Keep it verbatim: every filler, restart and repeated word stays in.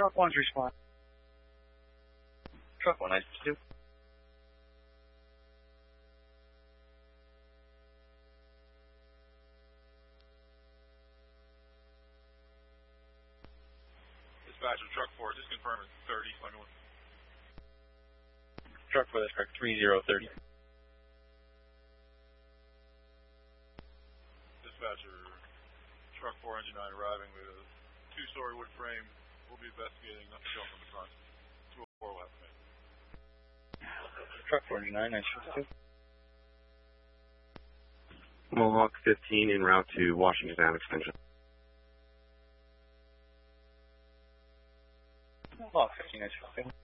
Truck one's respond. Truck one, nine two. Dispatcher, truck four, just confirm it's thirty, flight one. Truck four, that's correct, three zero thirty. Dispatcher, truck four, engine nine arriving with a two-story wood frame. We'll be investigating, nothing jump from the front. two oh four left, man. Truck four, engine nine, nine two. Mohawk fifteen en route to Washington Ave extension. Mohawk fifteen, nine two.